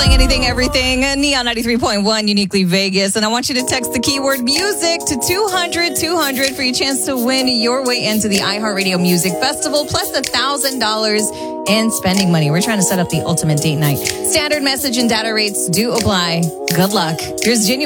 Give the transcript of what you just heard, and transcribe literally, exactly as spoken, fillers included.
Playing anything, everything. Neon ninety-three point one, uniquely Vegas. And I want you to text the keyword music to two hundred two hundred for your chance to win your way into the iHeartRadio Music Festival, plus one thousand dollars in spending money. We're trying to set up the ultimate date night. Standard message and data rates do apply. Good luck. Here's Genuine.